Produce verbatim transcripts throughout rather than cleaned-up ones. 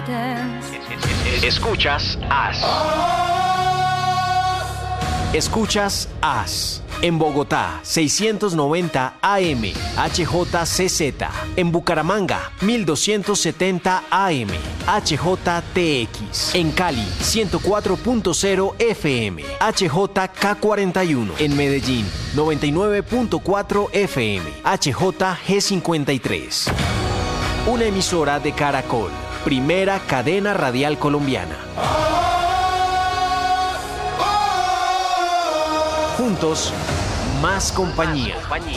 Escuchas As. Escuchas As. En Bogotá, seiscientos noventa A M, H J C Z. En Bucaramanga, mil doscientos setenta A M, H J T X. En Cali, ciento cuatro punto cero F M, H J K cuarenta y uno. En Medellín, noventa y nueve punto cuatro F M, H J G cincuenta y tres. Una emisora de Caracol, primera cadena radial colombiana. Juntos, más compañía.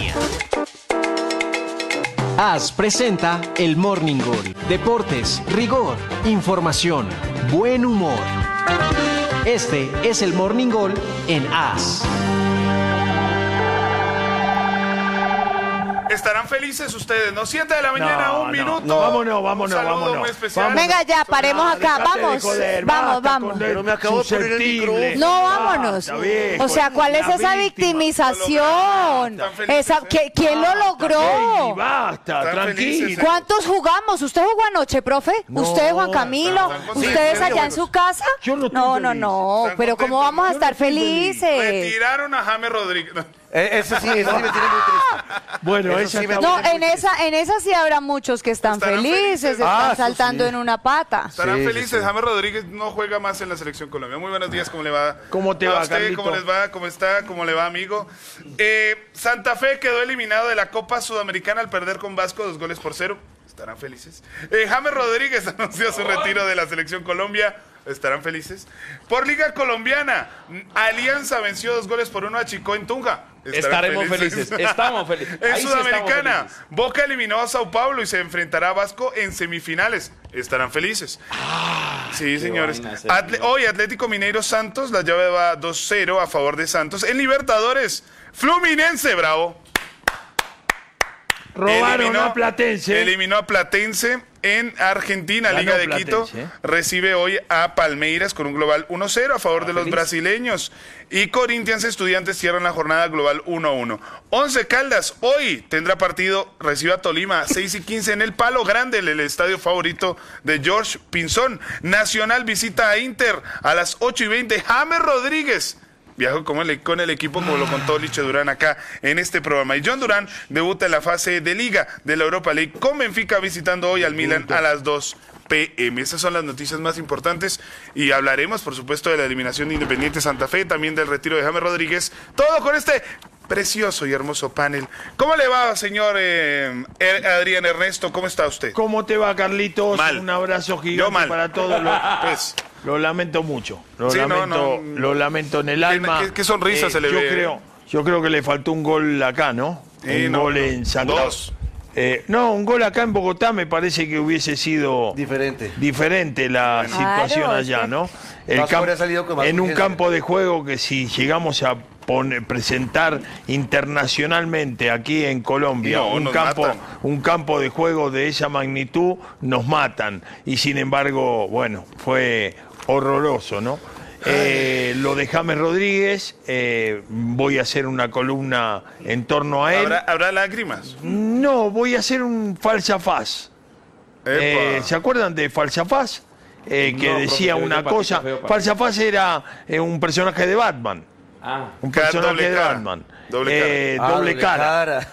As presenta el Morning Goal. Deportes, rigor, información, buen humor. Este es el Morning Goal en As. Estarán felices ustedes, ¿no? Siete de la mañana, no, un no, minuto. No, vámonos, vámonos, un saludo vámonos. muy especial. Vámonos. Venga ya, paremos acá, vamos, Joder, vamos, vamos. Pero me acabo de poner el micrófono. No, vámonos. Viejo, O sea, ¿cuál es esa victimización? Esa, ¿qui- ¿Quién lo logró? Basta, Están tranquilo. felices. ¿Cuántos jugamos? ¿Usted jugó anoche, profe? No, ¿Usted, Juan Camilo? están contentos. ¿Ustedes Sí, allá en buenos. su casa? Yo no estoy No, no, feliz. no. Están Pero ¿cómo contentos. vamos a Yo no estar estoy feliz. felices? Retiraron a James Rodríguez. Eh, ese sí, ese sí me tiene muy triste. Bueno, Eso esa sí me está- No, tiene en muy triste. esa, en esa sí habrá muchos que están Estarán felices, felices. están Ah, eso saltando sí. en una pata. Estarán Sí, sí, felices. sí. James Rodríguez no juega más en la selección Colombia. Muy buenos días, ¿cómo le va? ¿Cómo te a va, usted? Carlito? ¿Cómo les va? ¿Cómo está? ¿Cómo le va, amigo? Eh, Santa Fe quedó eliminado de la Copa Sudamericana al perder con Vasco dos goles por cero. Estarán felices. Eh, James Rodríguez anunció su retiro de la selección Colombia. Estarán felices. Por Liga Colombiana, Alianza venció dos goles por uno a Chico en Tunja. Estarán Estaremos felices. Estamos felices. En Ahí sí estamos Sudamericana, felices. Boca eliminó a Sao Paulo y se enfrentará a Vasco en semifinales. Estarán felices. Sí, señores. vaina, ese Atle- señor. hoy Atlético Mineiro Santos, la llave va dos cero a favor de Santos. En Libertadores, Fluminense, bravo. Robaron a Platense. Eliminó a Platense en Argentina. Ganó Liga de Platense, Quito ¿eh? recibe hoy a Palmeiras con un global uno cero a favor de los feliz. brasileños. Y Corinthians Estudiantes cierran la jornada global uno uno. Once Caldas hoy tendrá partido, recibe a Tolima seis y quince en el Palo Grande, el estadio favorito de George Pinzón. Nacional visita a Inter a las ocho y veinte. James Rodríguez viajó con el, con el equipo, como lo contó Licho Durán acá en este programa. Y John Durán debuta en la fase de Liga de la Europa League con Benfica visitando hoy al Milan a las dos p m Esas son las noticias más importantes y hablaremos, por supuesto, de la eliminación de Independiente Santa Fe, también del retiro de James Rodríguez. Todo con este precioso y hermoso panel. ¿Cómo le va, señor eh, Er- Adrián Ernesto? ¿Cómo está usted? ¿Cómo te va, Carlitos? Mal. Un abrazo Yo gigante mal. para todos. Lo, Pues, lo lamento mucho. Lo, Sí, no, lamento, no. lo lamento en el alma. qué- qué sonrisa se le yo ve, Creo, eh. yo creo que le faltó un gol acá, ¿no? Sí, un no, gol no. en San Dos. Eh, no, un gol acá en Bogotá me parece que hubiese sido Diferente. diferente la situación Claro, allá, es que- ¿no? El Vasco camp- habría salido con más en un urgencia. campo de juego que si llegamos a poner, presentar internacionalmente aquí en Colombia No, un nos campo matan. un campo de juego de esa magnitud, nos matan. Y sin embargo, bueno, fue horroroso, ¿no? Eh, lo de James Rodríguez, eh, voy a hacer una columna en torno a él. ¿Habrá, habrá lágrimas? No, voy a hacer un falsafaz. Eh, Epa. ¿Se acuerdan de Falsafaz? Eh, que No, decía profe, yo una de patita cosa. feo, patita. Falsafaz era eh, un personaje de Batman. Ah, Un Cara- personaje doble de cara. Batman. Doble cara. Eh, Ah, doble cara.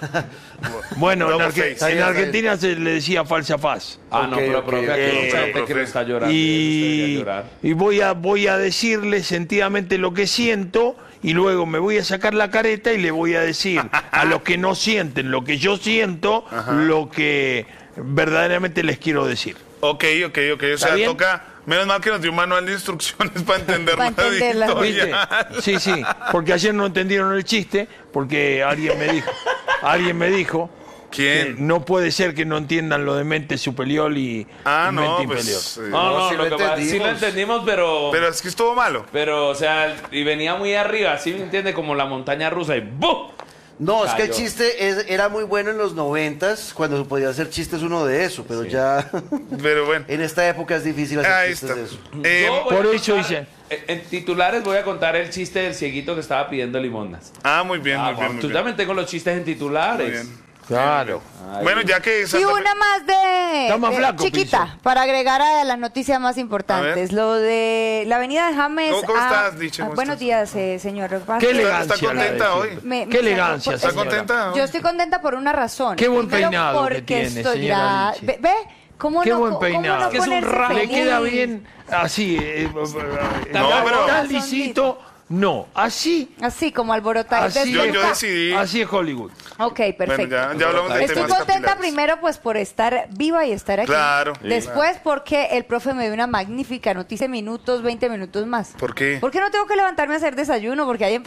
Bueno, en, Double Arge- face. en Argentina se le decía Falsafaz. ah no, Ok, pero ok, profe, ok. aquí hay mucha Eh, gente que profe. no está llorando. Usted Y, debería llorar. y voy a voy a decirle sentidamente lo que siento y luego me voy a sacar la careta y le voy a decir a los que no sienten lo que yo siento, lo que verdaderamente les quiero decir. Ok, ok, ok. O sea, bien? toca. Menos mal que nos dio un manual de instrucciones para entender Para la entenderla. ¿Viste? editorial. Sí, sí, porque ayer no entendieron el chiste porque alguien me dijo, alguien me dijo ¿Quién? que no puede ser que no entiendan lo de mente superior y, Ah, y no, mente pues. inferior. eh, No, no, sí lo lo que pasa- sí lo entendimos. entendimos, pero, pero. Pero es que estuvo malo. o sea, y venía muy arriba, ¿sí me entiende? Como la montaña rusa y ¡bum! No, es que el Cayó. chiste es- era muy bueno en los noventas, cuando se podía hacer chistes uno de eso, pero ya Pero bueno. en esta época es difícil hacer Ahí chistes está. de eso. Eh, Yo voy por a eso contar- hice- En, en titulares voy a contar el chiste del cieguito que estaba pidiendo limonas. ah, muy bien, Ah, muy bien. Muy yo bien. también tengo los chistes en titulares. Muy bien. Claro. Ay, Bueno, ya que Y Santa Fe- una más de, Está más de flaco, chiquita, Pinzo. para agregar a las noticias más importantes. Lo de la avenida de James. ¿Cómo- cómo a- estás, Diche? ah, ¿Cómo buenos estás? días, eh, señor. Lo que pasa Qué es que- elegancia. está contenta la de hoy. decir. Me- Qué me- elegancia, ¿Está señora. contenta? Yo estoy contenta por una razón. Qué buen Primero, peinado que porque tiene, estoy señora gra- Lichi. Ve, ve, ¿cómo Qué no, buen cómo peinado. no Que es un ponerse ramo. Le feliz? queda bien así. Eh, No, pero- tan lisito. No, así. Así como alborotar. Así, Yo- es, yo decidí- así es Hollywood. Ok, perfecto. Bueno, ya, ya hablamos de Estoy temas contenta capilares. primero pues por estar viva y estar aquí. Claro. Después porque el profe me dio una magnífica noticia, minutos, veinte minutos más. ¿Por qué? Porque no tengo que levantarme a hacer desayuno porque hay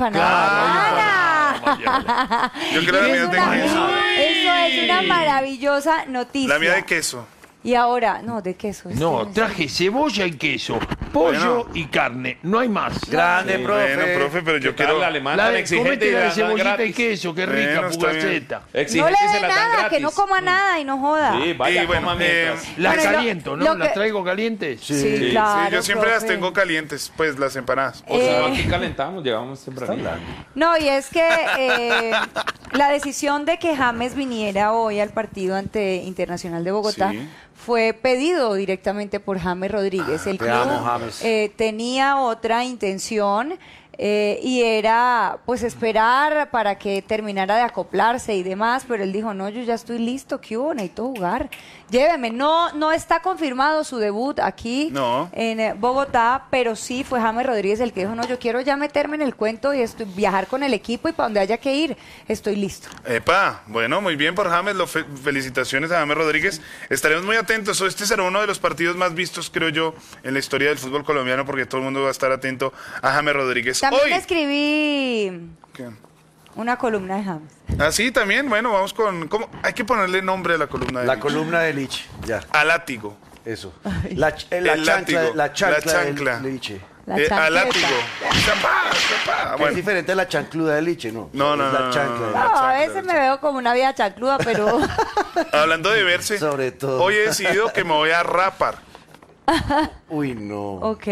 empanada. Claro, hay empanada. Yo creo que la Es mía es de una- queso. Eso es una maravillosa noticia. La mía de queso. Y ahora, no, de queso. es No, que- traje cebolla y queso, pollo Bueno. y carne. No hay más. Grande, Sí, profe. Bueno, profe, pero yo ¿Qué tal quiero... la alemán La tan de, exigente comete y la de la dan cebollita y gratis? queso, qué rica, Bueno, está bien. fugaceta. No le Exigente y dé se la dan nada, gratis. que no coma nada y no joda. Sí, vaya, Y bueno, coma mientras. eh, Las Pero lo- caliento, ¿no? lo ¿Las que- traigo calientes? Sí, Sí, claro. yo siempre las profe. tengo calientes, pues las empanadas. O si no, Eh. aquí calentamos, llegamos temprano. No, y es que eh, la decisión de que James viniera hoy al partido ante Internacional de Bogotá Sí. fue pedido directamente por James Rodríguez. El Te club amo, James. eh, tenía otra intención eh, y era pues esperar para que terminara de acoplarse y demás, pero él dijo, no, yo ya estoy listo, ¿qué hubo? Necesito jugar. Lléveme. No, no está confirmado su debut aquí No. en eh, Bogotá, pero sí fue James Rodríguez el que dijo, no, yo quiero ya meterme en el cuento y estoy, viajar con el equipo y para donde haya que ir, estoy listo. Epa, bueno, muy bien por James, lo fe- felicitaciones a James Rodríguez. Estaremos muy atentos. Este será uno de los partidos más vistos, creo yo, en la historia del fútbol colombiano, porque todo el mundo va a estar atento a James Rodríguez. También Hoy, escribí ¿qué? una columna de James. Ah, sí, también, bueno, vamos con... ¿cómo? Hay que ponerle nombre a la columna de La Lich. columna de Lich. Ya, A látigo. eso. La, ch- eh, la El chancla, látigo. la chancla, La chancla. de Liche. La Eh, a chancleta. látigo. Chapá, chapá. Que es Bueno, diferente a la chancluda de Liche, ¿no? No, no, Es la no, no, chancla. no, de- no. No, a chancla, veces la me veo como una vieja chancluda, pero hablando de verse, Sobre todo. hoy he decidido que me voy a rapar. Uy, no. ok.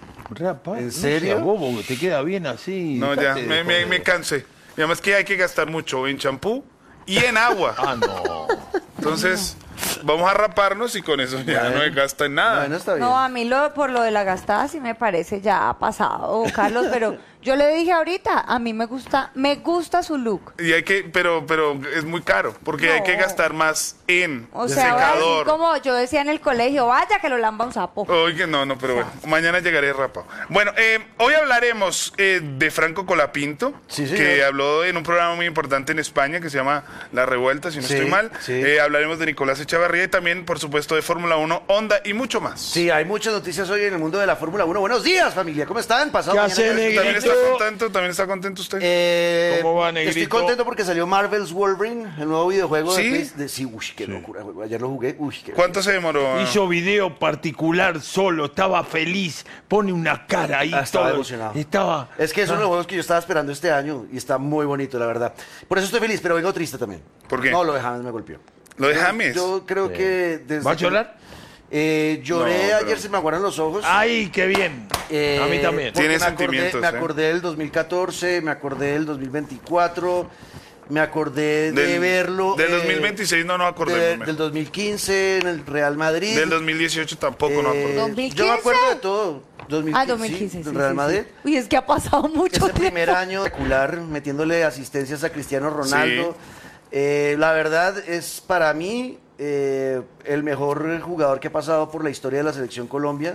Rapa, ¿En no serio? seas bobo, que te queda bien así. No, ya, dejate de me, me, joder. me cansé. Y además que hay que gastar mucho en champú y en agua. Ah, no. Entonces, vamos a raparnos y con eso ya no se gasta en nada. Bueno, está bien. No, a mí lo, por lo de la gastada sí me parece ya ha pasado, Carlos, pero yo le dije ahorita, a mí me gusta, me gusta su look. Y hay que, pero, pero es muy caro, porque hay No. que gastar más en O sea, ahora sí, secador. como yo decía en el colegio, vaya que lo lamba un sapo. Oye, no, no, pero bueno, mañana llegaré rapado. Bueno, eh, hoy hablaremos eh, de Franco Colapinto, Sí, señor. que habló en un programa muy importante en España que se llama La Revuelta, si no Sí, estoy mal. sí. Eh, hablaremos de Nicolás Echavarría y también, por supuesto, de Fórmula uno, Honda y mucho más. Sí, hay muchas noticias hoy en el mundo de la Fórmula uno. Buenos días, familia. ¿Cómo están? Pasado ¿Qué mañana hace, ya- Negrito? ¿También está contento? ¿También está contento usted? Eh, ¿Cómo va, Estoy Negrito? contento porque salió Marvel's Wolverine, el nuevo videojuego. ¿Sí? De, Play- de- sí, uy, qué locura. juego. Ayer lo jugué. Uy, qué ¿Cuánto se demoró? Hizo video particular solo, estaba feliz, pone una cara ahí Ah, estaba todo. emocionado. Estaba. Es que es uno de los juegos que yo estaba esperando este año y está muy bonito, la verdad. Por eso estoy feliz, pero vengo triste también. ¿Por qué? No, lo de James me golpeó. ¿Lo de Yo- James? Yo creo que desde ¿Va a que- llorar? Eh, lloré No, pero- ayer, se me aguaron los ojos. ¡Ay, qué bien! Eh, a mí también. porque Tiene me acordé- sentimientos, Me ¿eh? acordé del dos mil catorce, me acordé del dos mil veinticuatro, me acordé de Del- verlo. del eh, dos mil veintiséis no nos acordemos, de- mejor. Del dos mil quince en el Real Madrid. Del dos mil dieciocho tampoco no Eh, acuerdo. ¿dos mil quince? Yo me acuerdo de todo. dos mil quince, Ah, dos mil quince, sí, sí, del Real sí, Madrid. sí. Uy, es que ha pasado mucho Ese primer tiempo. año espectacular, metiéndole asistencias a Cristiano Ronaldo. Eh, la verdad es para mí eh, el mejor jugador que ha pasado por la historia de la selección Colombia.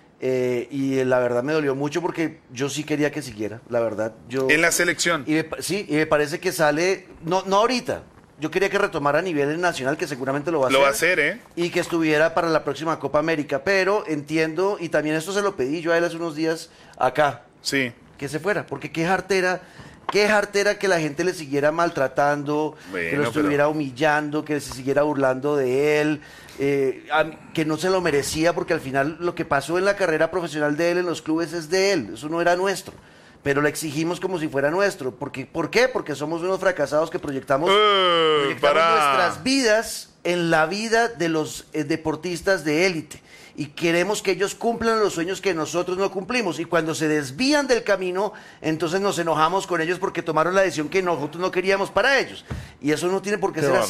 Eh, y la verdad me dolió mucho porque yo sí quería que siguiera, la verdad. Yo, En la selección. y me pa- sí, y me parece que sale, no, no ahorita. Yo quería que retomara a nivel nacional, que seguramente lo va a Lo hacer. va a hacer, ¿eh? Y que estuviera para la próxima Copa América. Pero entiendo, y también esto se lo pedí yo a él hace unos días acá, Sí. que se fuera, porque qué jartera, qué jartera que la gente le siguiera maltratando, que Bueno, lo estuviera pero- humillando, que se siguiera burlando de él, eh, a- que no se lo merecía, porque al final lo que pasó en la carrera profesional de él en los clubes es de él, eso no era nuestro. Pero le exigimos como si fuera nuestro. Porque, ¿por qué? Porque somos unos fracasados que proyectamos, Eh, proyectamos para. nuestras vidas en la vida de los eh, deportistas de élite. Y queremos que ellos cumplan los sueños que nosotros no cumplimos. Y cuando se desvían del camino, entonces nos enojamos con ellos porque tomaron la decisión que nosotros no queríamos para ellos. Y eso no tiene por qué Qué ser así.